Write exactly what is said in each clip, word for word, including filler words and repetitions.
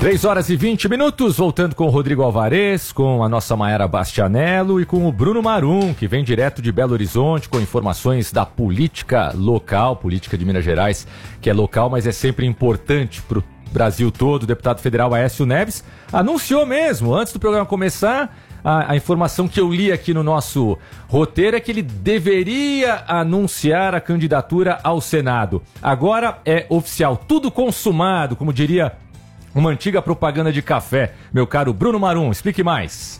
três horas e vinte minutos, voltando com o Rodrigo Alvarez, com a nossa Mayara Bastianello e com o Bruno Marum, que vem direto de Belo Horizonte com informações da política local, política de Minas Gerais, que é local, mas é sempre importante para o Brasil todo. O deputado federal Aécio Neves anunciou mesmo, antes do programa começar, a, a informação que eu li aqui no nosso roteiro é que ele deveria anunciar a candidatura ao Senado. Agora é oficial, tudo consumado, como diria uma antiga propaganda de café. Meu caro Bruno Marum, explique mais.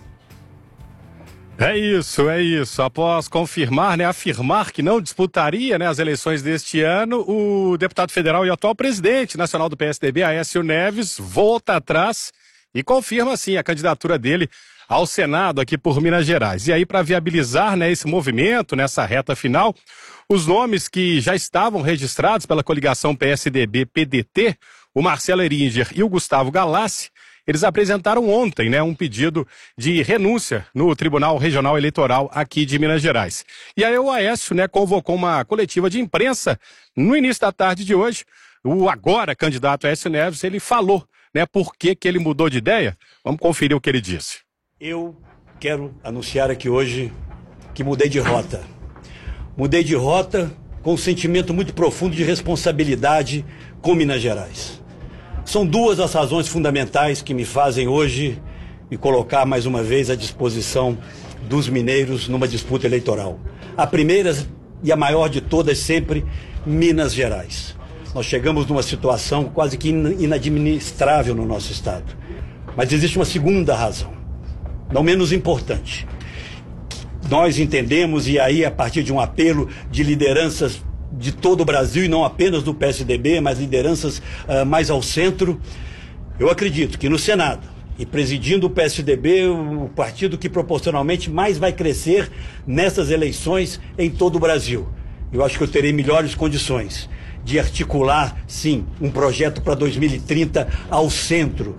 É isso, é isso. Após confirmar, né, afirmar que não disputaria, né, as eleições deste ano, o deputado federal e atual presidente nacional do P S D B, Aécio Neves, volta atrás e confirma, sim, a candidatura dele ao Senado aqui por Minas Gerais. E aí, para viabilizar, né, esse movimento, nessa reta final, os nomes que já estavam registrados pela coligação P S D B P D T, o Marcelo Eringer e o Gustavo Galassi, eles apresentaram ontem, né, um pedido de renúncia no Tribunal Regional Eleitoral aqui de Minas Gerais. E aí o Aécio, né, convocou uma coletiva de imprensa no início da tarde de hoje. O agora candidato Aécio Neves, ele falou, né, por que que ele mudou de ideia. Vamos conferir o que ele disse. Eu quero anunciar aqui hoje que mudei de rota. Mudei de rota com um sentimento muito profundo de responsabilidade com Minas Gerais. São duas as razões fundamentais que me fazem hoje me colocar mais uma vez à disposição dos mineiros numa disputa eleitoral. A primeira e a maior de todas sempre, Minas Gerais. Nós chegamos numa situação quase que inadministrável no nosso estado. Mas existe uma segunda razão, não menos importante. Nós entendemos, e aí a partir de um apelo de lideranças de todo o Brasil, e não apenas do P S D B, mas lideranças uh, mais ao centro, eu acredito que no Senado, e presidindo o P S D B, o partido que proporcionalmente mais vai crescer nessas eleições em todo o Brasil, eu acho que eu terei melhores condições de articular, sim, um projeto para dois mil e trinta ao centro.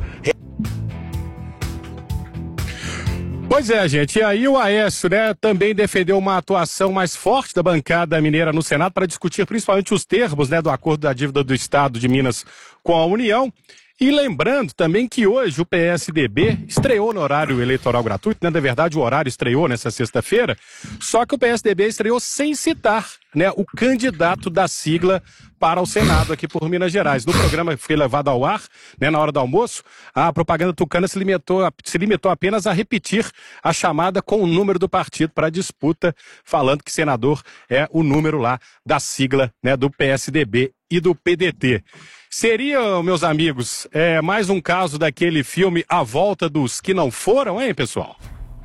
Pois é, gente, e aí o Aécio, né, também defendeu uma atuação mais forte da bancada mineira no Senado para discutir principalmente os termos, né, do acordo da dívida do Estado de Minas com a União. E lembrando também que hoje o P S D B estreou no horário eleitoral gratuito, né? Na verdade o horário estreou nessa sexta-feira, só que o P S D B estreou sem citar, né, o candidato da sigla para o Senado aqui por Minas Gerais. No programa que foi levado ao ar, né, na hora do almoço, a propaganda tucana se limitou, a, se limitou apenas a repetir a chamada com o número do partido para a disputa, falando que senador é o número lá da sigla, né, do P S D B e do P D T. Seria, meus amigos, é, mais um caso daquele filme A Volta dos Que Não Foram, hein, pessoal?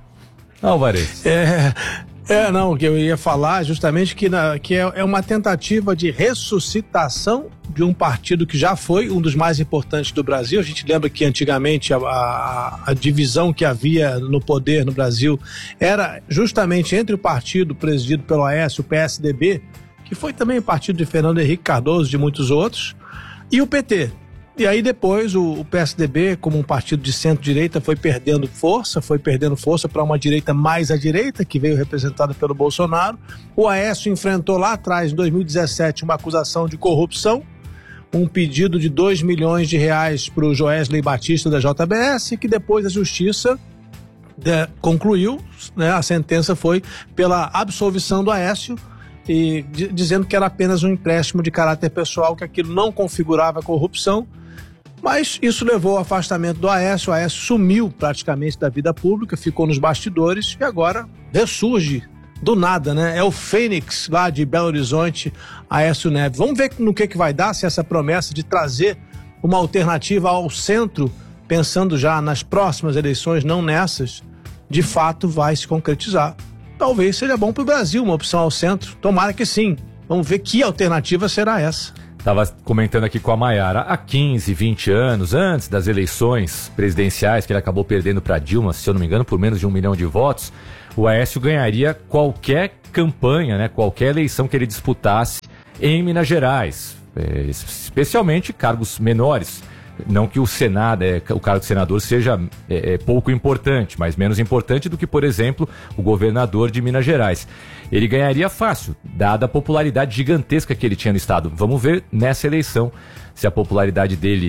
Alvarez. É, é, não, o que eu ia falar justamente que, na, que é, é uma tentativa de ressuscitação de um partido que já foi um dos mais importantes do Brasil. A gente lembra que antigamente a, a, a divisão que havia no poder no Brasil era justamente entre o partido presidido pelo Aécio, o P S D B, que foi também o partido de Fernando Henrique Cardoso e de muitos outros, e o P T. E aí depois o, o P S D B, como um partido de centro-direita, foi perdendo força, foi perdendo força para uma direita mais à direita, que veio representada pelo Bolsonaro. O Aécio enfrentou lá atrás, em dois mil e dezessete, uma acusação de corrupção, um pedido de dois milhões de reais para o Joesley Batista da J B S, que depois a justiça de, concluiu, né, a sentença foi pela absolvição do Aécio, e dizendo que era apenas um empréstimo de caráter pessoal, que aquilo não configurava corrupção, mas isso levou ao afastamento do Aécio. O Aécio sumiu praticamente da vida pública, ficou nos bastidores e agora ressurge do nada, né? É o Fênix lá de Belo Horizonte, Aécio Neves. Vamos ver no que, que vai dar, se essa promessa de trazer uma alternativa ao centro, pensando já nas próximas eleições, não nessas, de fato vai se concretizar. Talvez seja bom para o Brasil uma opção ao centro. Tomara que sim. Vamos ver que alternativa será essa. Estava comentando aqui com a Mayara, há quinze, vinte anos, antes das eleições presidenciais, que ele acabou perdendo para Dilma, se eu não me engano, por menos de um milhão de votos, o Aécio ganharia qualquer campanha, né, qualquer eleição que ele disputasse em Minas Gerais, é, especialmente cargos menores. Não que o Senado, é, o cargo de senador seja é, é, pouco importante, mas menos importante do que, por exemplo, o governador de Minas Gerais. Ele ganharia fácil, dada a popularidade gigantesca que ele tinha no estado. Vamos ver nessa eleição se a popularidade dele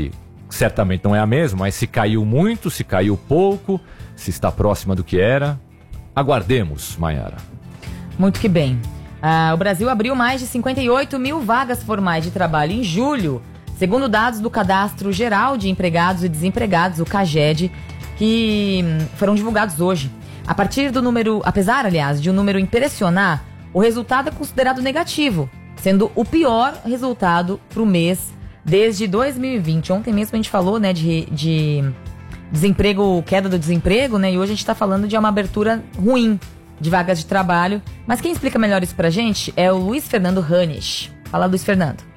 certamente não é a mesma, mas se caiu muito, se caiu pouco, se está próxima do que era. Aguardemos, Maiara. Muito que bem. Ah, o Brasil abriu mais de cinquenta e oito mil vagas formais de trabalho em julho, segundo dados do Cadastro Geral de Empregados e Desempregados, o CAGED, que foram divulgados hoje. A partir do número, apesar, aliás, de um número impressionar, o resultado é considerado negativo, sendo o pior resultado para o mês desde dois mil e vinte. Ontem mesmo a gente falou, né, de, de desemprego, queda do desemprego, né, e hoje a gente está falando de uma abertura ruim de vagas de trabalho. Mas quem explica melhor isso pra gente é o Luiz Fernando Hanisch. Fala, Luiz Fernando.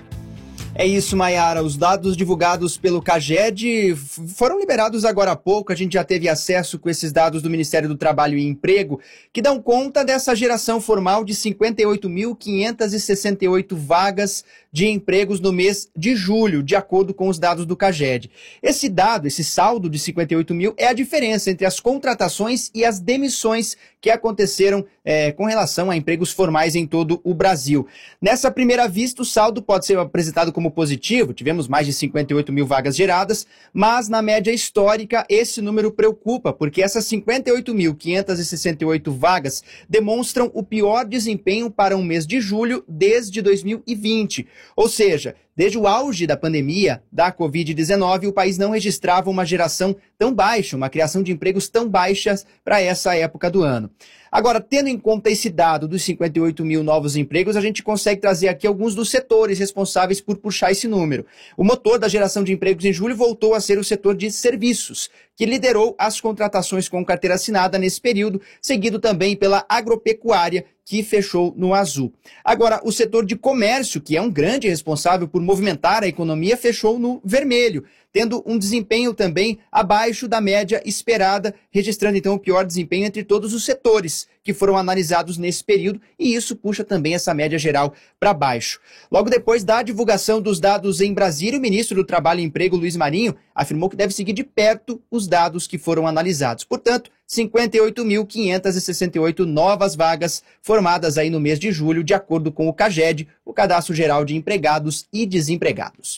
É isso, Maiara. Os dados divulgados pelo CAGED foram liberados agora há pouco. A gente já teve acesso com esses dados do Ministério do Trabalho e Emprego, que dão conta dessa geração formal de cinquenta e oito mil quinhentas e sessenta e oito vagas de empregos no mês de julho, de acordo com os dados do CAGED. Esse dado, esse saldo de cinquenta e oito mil, é a diferença entre as contratações e as demissões que aconteceram é, com relação a empregos formais em todo o Brasil. Nessa primeira vista, o saldo pode ser apresentado como positivo, tivemos mais de cinquenta e oito mil vagas geradas, mas na média histórica esse número preocupa, porque essas cinquenta e oito mil quinhentas e sessenta e oito vagas demonstram o pior desempenho para um mês de julho desde dois mil e vinte. Ou seja, desde o auge da pandemia da covid dezenove, o país não registrava uma geração tão baixa, uma criação de empregos tão baixas para essa época do ano. Agora, tendo em conta esse dado dos cinquenta e oito mil novos empregos, a gente consegue trazer aqui alguns dos setores responsáveis por puxar esse número. O motor da geração de empregos em julho voltou a ser o setor de serviços, que liderou as contratações com carteira assinada nesse período, seguido também pela agropecuária, que fechou no azul. Agora, o setor de comércio, que é um grande responsável por movimentar a economia, fechou no vermelho, tendo um desempenho também abaixo da média esperada, registrando então o pior desempenho entre todos os setores que foram analisados nesse período, e isso puxa também essa média geral para baixo. Logo depois da divulgação dos dados em Brasília, o ministro do Trabalho e Emprego, Luiz Marinho, afirmou que deve seguir de perto os dados que foram analisados. Portanto, cinquenta e oito mil quinhentas e sessenta e oito novas vagas formadas aí no mês de julho, de acordo com o CAGED, o Cadastro Geral de Empregados e Desempregados.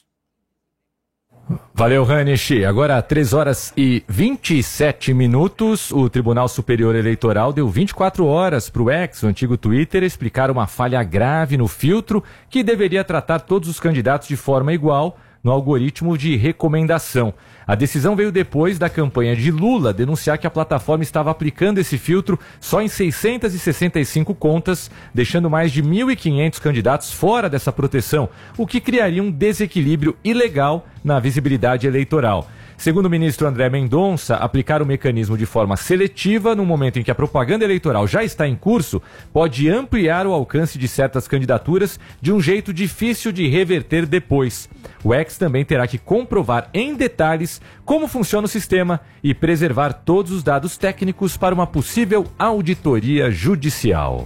Valeu, Hanisch. Agora, três horas e vinte e sete minutos, o Tribunal Superior Eleitoral deu vinte e quatro horas para o X, o antigo Twitter, explicar uma falha grave no filtro que deveria tratar todos os candidatos de forma igual no algoritmo de recomendação. A decisão veio depois da campanha de Lula denunciar que a plataforma estava aplicando esse filtro só em seiscentas e sessenta e cinco contas, deixando mais de mil e quinhentos candidatos fora dessa proteção, o que criaria um desequilíbrio ilegal na visibilidade eleitoral. Segundo o ministro André Mendonça, aplicar o mecanismo de forma seletiva no momento em que a propaganda eleitoral já está em curso pode ampliar o alcance de certas candidaturas de um jeito difícil de reverter depois. O X também terá que comprovar em detalhes como funciona o sistema e preservar todos os dados técnicos para uma possível auditoria judicial.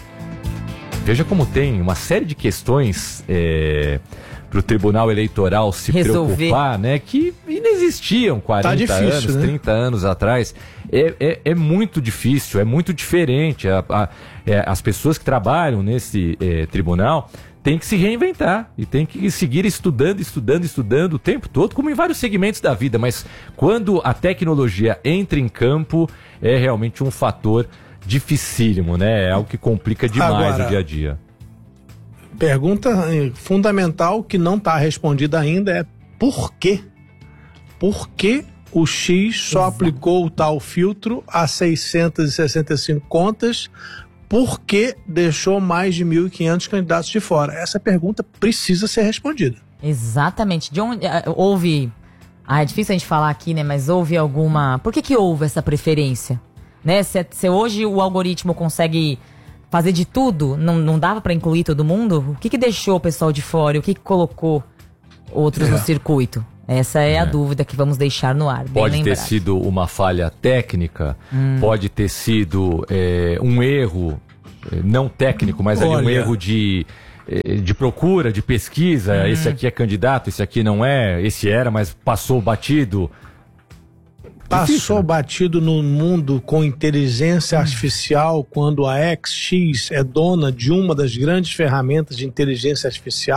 Veja como tem uma série de questões é, para o Tribunal Eleitoral se Resolver. preocupar, né? Que inexistiam quarenta tá difícil, anos, né? trinta anos atrás. É, é, é muito difícil, é muito diferente. A, a, é, as pessoas que trabalham nesse é, tribunal têm que se reinventar e têm que seguir estudando, estudando, estudando o tempo todo, como em vários segmentos da vida. Mas quando a tecnologia entra em campo, é realmente um fator dificílimo, né? É algo que complica demais Agora, o dia a dia. Pergunta fundamental que não está respondida ainda é por quê? Por que o X só Exato. aplicou o tal filtro a seiscentas e sessenta e cinco contas? Por que deixou mais de mil e quinhentos candidatos de fora? Essa pergunta precisa ser respondida. Exatamente. De onde houve... Ah, é difícil a gente falar aqui, né? Mas houve alguma... Por que que houve essa preferência? Né? Se, se hoje o algoritmo consegue fazer de tudo, não, não dava para incluir todo mundo? O que que deixou o pessoal de fora? O que que colocou outros é. no circuito? Essa é, é a dúvida que vamos deixar no ar. Pode bem ter lembrado. sido uma falha técnica, hum. pode ter sido é, um erro, não técnico, mas ali um erro de, de procura, de pesquisa. Hum. Esse aqui é candidato, esse aqui não é, esse era, mas passou batido. Passou Difícil, né? batido no mundo com inteligência hum. artificial, quando a X X é dona de uma das grandes ferramentas de inteligência artificial.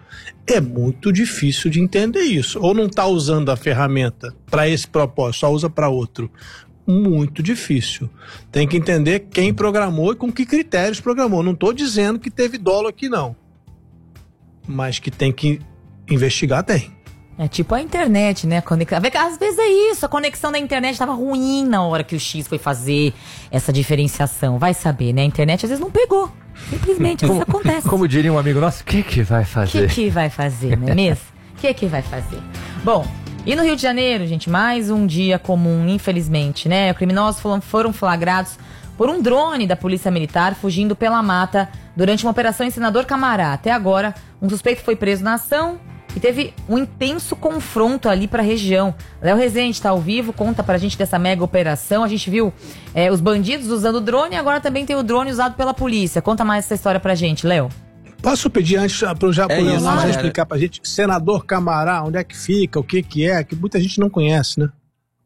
É muito difícil de entender isso. Ou não está usando a ferramenta para esse propósito, só usa para outro. Muito difícil. Tem que entender quem programou e com que critérios programou. Não estou dizendo que teve dolo aqui, não. Mas que tem que investigar, tem. É tipo a internet, né? Conexão. Às vezes é isso, a conexão da internet estava ruim na hora que o X foi fazer essa diferenciação. Vai saber, né? A internet às vezes não pegou. Simplesmente, isso acontece. Como diria um amigo nosso, o que que vai O fazer? que que vai fazer, não é mesmo? O que que vai fazer? Bom, e no Rio de Janeiro, gente, mais um dia comum, infelizmente, né? Criminosos foram flagrados por um drone da Polícia Militar fugindo pela mata durante uma operação em Senador Camará. Até agora, um suspeito foi preso na ação e teve um intenso confronto ali para a região. Léo Rezende está ao vivo, conta pra gente dessa mega operação. A gente viu é, os bandidos usando o drone e agora também tem o drone usado pela polícia. Conta mais essa história pra gente, Léo. Posso pedir antes para já É o Leonardo isso, já é. explicar pra gente, Senador Camará, onde é que fica, o que que é, que muita gente não conhece, né?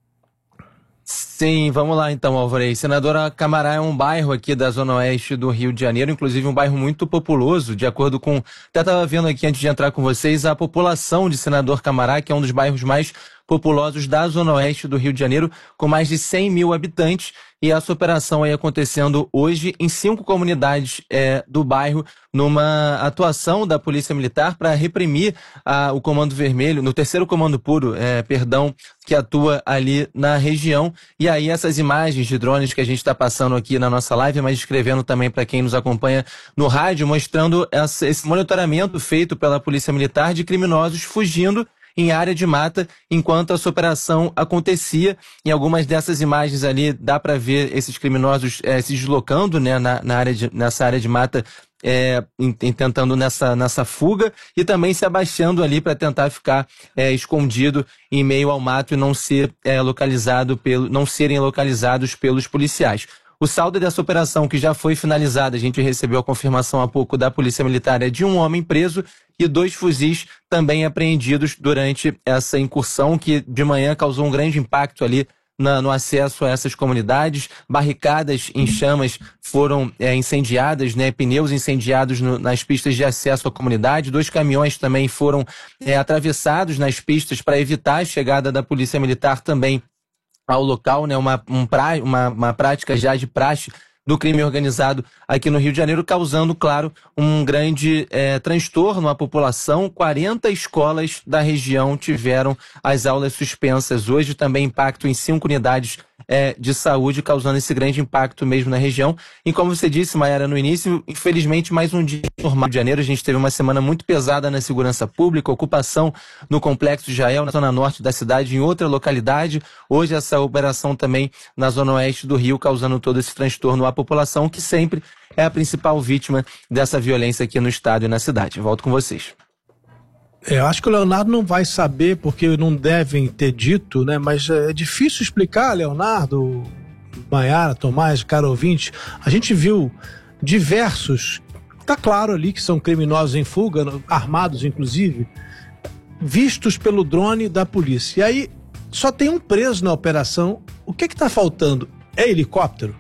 Sim, vamos lá então, Alvarez. Senadora Camará é um bairro aqui da zona oeste do Rio de Janeiro, inclusive um bairro muito populoso, de acordo com... Até estava vendo aqui antes de entrar com vocês, a população de Senador Camará, que é um dos bairros mais populosos da zona oeste do Rio de Janeiro, com mais de cem mil habitantes, e essa operação aí acontecendo hoje em cinco comunidades é, do bairro, numa atuação da Polícia Militar para reprimir a, o Comando Vermelho, no terceiro Comando Puro, é, perdão, que atua ali na região. E aí essas imagens de drones que a gente está passando aqui na nossa live, mas escrevendo também para quem nos acompanha no rádio, mostrando essa, esse monitoramento feito pela Polícia Militar de criminosos fugindo em área de mata, enquanto essa operação acontecia. Em algumas dessas imagens ali, dá para ver esses criminosos é, se deslocando, né, na, na área de, nessa área de mata, é, em, em, tentando nessa, nessa fuga, e também se abaixando ali para tentar ficar é, escondido em meio ao mato e não ser é, localizado pelo, não serem localizados pelos policiais. O saldo dessa operação, que já foi finalizada, a gente recebeu a confirmação há pouco da Polícia Militar, é de um homem preso e dois fuzis também apreendidos durante essa incursão, que de manhã causou um grande impacto ali na, no acesso a essas comunidades. Barricadas em chamas foram é, incendiadas, né, pneus incendiados no, nas pistas de acesso à comunidade. Dois caminhões também foram é, atravessados nas pistas para evitar a chegada da Polícia Militar também ao local, né, uma, um pra, uma, uma prática já de praxe do crime organizado aqui no Rio de Janeiro, causando, claro, um grande é, transtorno à população. quarenta escolas da região tiveram as aulas suspensas hoje, também impacto em cinco unidades é, de saúde, causando esse grande impacto mesmo na região. E como você disse, Mayara, no início, infelizmente, mais um dia normal. No Rio de Janeiro, a gente teve uma semana muito pesada na segurança pública, ocupação no Complexo de Israel, na zona norte da cidade, em outra localidade. Hoje, essa operação também na zona oeste do Rio, causando todo esse transtorno à população, que sempre é a principal vítima dessa violência aqui no estado e na cidade. Volto com vocês. É, eu acho que o Leonardo não vai saber, porque não devem ter dito, né? Mas é difícil explicar, Leonardo, Mayara, Tomás, caro ouvinte. A gente viu diversos, tá claro ali que são criminosos em fuga, armados inclusive, vistos pelo drone da polícia. E aí só tem um preso na operação. O que que tá faltando? É helicóptero?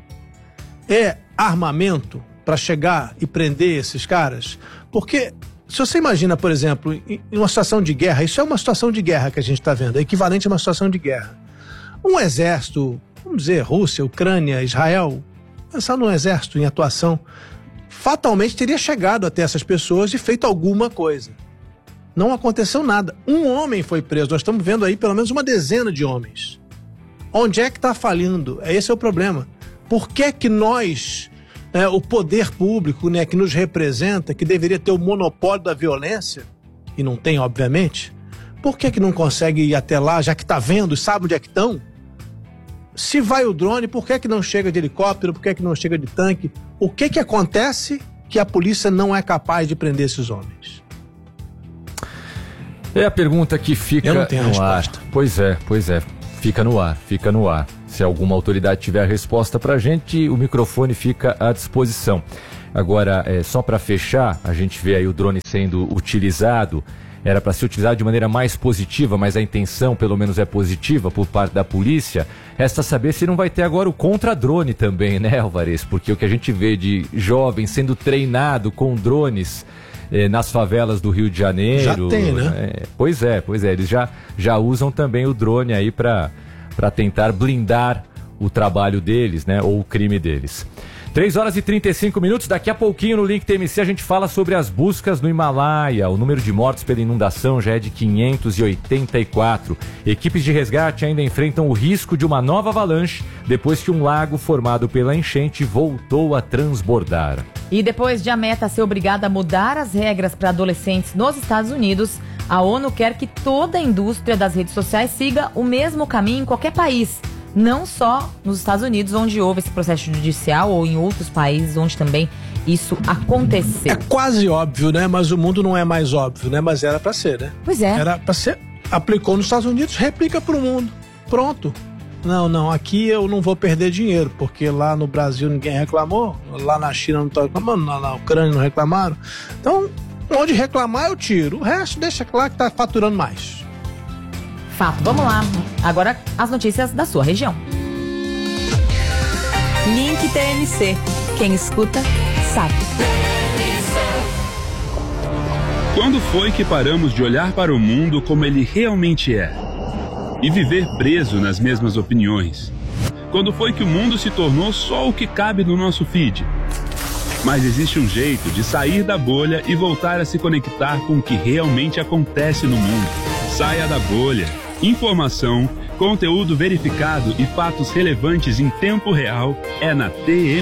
É armamento para chegar e prender esses caras? Porque se você imagina, por exemplo, em uma situação de guerra, isso é uma situação de guerra que a gente está vendo, é equivalente a uma situação de guerra. Um exército, vamos dizer, Rússia, Ucrânia, Israel, pensar num exército em atuação, fatalmente teria chegado até essas pessoas e feito alguma coisa. Não aconteceu nada. Um homem foi preso, nós estamos vendo aí pelo menos uma dezena de homens. Onde é que está falindo? Esse é o problema. Por que que nós... É, o poder público, né, que nos representa, que deveria ter o monopólio da violência, e não tem, obviamente, por que que não consegue ir até lá, já que está vendo, sabe onde é que estão? Se vai o drone, por que que não chega de helicóptero, por que que não chega de tanque? O que que acontece que a polícia não é capaz de prender esses homens? É a pergunta que fica Eu não tenho a no ar. resposta. Pois é, pois é. Fica no ar, fica no ar. Se alguma autoridade tiver a resposta pra gente, o microfone fica à disposição. Agora, é, só para fechar, a gente vê aí o drone sendo utilizado. Era para ser utilizado de maneira mais positiva, mas a intenção pelo menos é positiva por parte da polícia. Resta saber se não vai ter agora o contra-drone também, né, Alvarez? Porque o que a gente vê de jovens sendo treinado com drones eh, nas favelas do Rio de Janeiro. Já tem, né? É, pois é, pois é. Eles já, já usam também o drone aí para para tentar blindar o trabalho deles, né? Ou o crime deles. três horas e trinta e cinco minutos, daqui a pouquinho no Link T M C a gente fala sobre as buscas no Himalaia. O número de mortos pela inundação já é de quinhentos e oitenta e quatro. Equipes de resgate ainda enfrentam o risco de uma nova avalanche depois que um lago formado pela enchente voltou a transbordar. E depois de a Meta ser obrigada a mudar as regras para adolescentes nos Estados Unidos, a ONU quer que toda a indústria das redes sociais siga o mesmo caminho em qualquer país. Não só nos Estados Unidos, onde houve esse processo judicial, ou em outros países onde também isso aconteceu. É quase óbvio, né? Mas o mundo não é mais óbvio, né? Mas era pra ser, né? Pois é. Era pra ser. Aplicou nos Estados Unidos, replica pro mundo. Pronto. Não, não, aqui eu não vou perder dinheiro, porque lá no Brasil ninguém reclamou, lá na China não estão reclamando, lá na Ucrânia não reclamaram. Então, onde reclamar eu tiro. O resto deixa claro que tá faturando mais. Fato, vamos lá. Agora as notícias da sua região. Link T M C. Quem escuta, sabe. Quando foi que paramos de olhar para o mundo como ele realmente é? E viver preso nas mesmas opiniões? Quando foi que o mundo se tornou só o que cabe no nosso feed? Mas existe um jeito de sair da bolha e voltar a se conectar com o que realmente acontece no mundo. Saia da bolha. Informação, conteúdo verificado e fatos relevantes em tempo real é na T M C.